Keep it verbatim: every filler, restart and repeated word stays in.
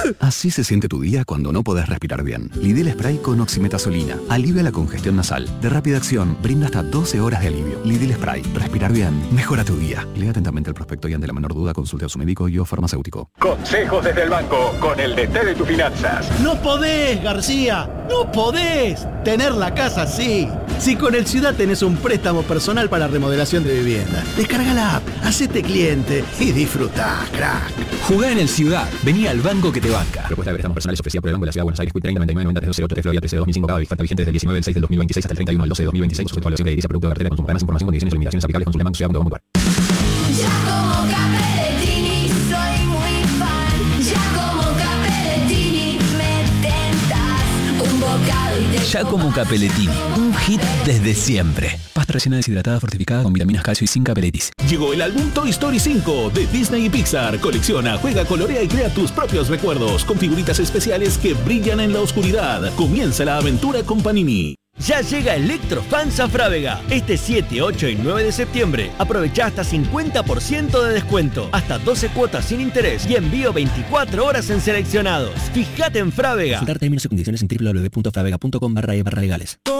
Así se siente tu día cuando no podés respirar bien. Lidl Spray con oximetazolina. Alivia la congestión nasal. De rápida acción, brinda hasta doce horas de alivio. Lidl Spray. Respirar bien. Mejora tu día. Lea atentamente el prospecto y ante la menor duda consulte a su médico y o farmacéutico. Consejos desde el banco con el D T de tus finanzas. No podés, García. No podés tener la casa así. Si con el Ciudad tenés un préstamo personal para remodelación de vivienda, descarga la app, hacete cliente y disfrutá, crack. Jugá en el Ciudad. Vení al banco que te banca. Propuesta de préstamos personales ofrecida por el Banco de la Ciudad de Buenos Aires. treinta noventa y nueve noventa tres cero tres Florida trece dos mil cinco. Cada oferta vigente desde el diecinueve del seis del dos mil veintiséis hasta el treinta y uno del doce del dos mil veintiséis. Sujeto a evaluación de producto de cartera. Consumo. Para más información, condiciones y limitaciones aplicables. Consulte banco ciudad punto com punto ar. Ya como Capellettini soy muy fan. Ya como Capellettini me tentas. Un bocado y te Giacomo Capellettini, un hit desde siempre. Pasta rellena deshidratada fortificada con vitaminas, calcio y sin capeletis. Llegó el álbum Toy Story cinco de Disney y Pixar. Colecciona, juega, colorea y crea tus propios recuerdos con figuritas especiales que brillan en la oscuridad. Comienza la aventura con Panini. Ya llega Electrofans a Frávega. Este siete, ocho y nueve de septiembre. Aprovecha hasta cincuenta por ciento de descuento, hasta doce cuotas sin interés y envío veinticuatro horas en seleccionados. Fíjate en Frávega. Consultar términos y condiciones en doble u doble u doble u punto fravega punto com barra e barra legales.